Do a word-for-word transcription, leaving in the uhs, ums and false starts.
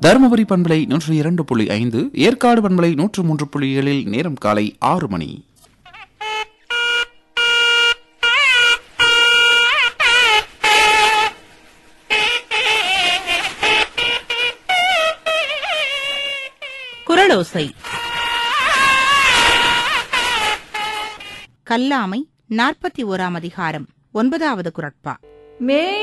தருமபுரி பண்பலை நூற்றி இரண்டு புள்ளி ஐந்து, ஏற்காடு பண்பலை நூற்று மூன்று புள்ளி ஏழில் நேரம் காலை ஆறு மணி. குரலோசை. கல்லாமை நாற்பத்தி ஓராம் அதிகாரம் ஒன்பதாவது குரட்பா. மே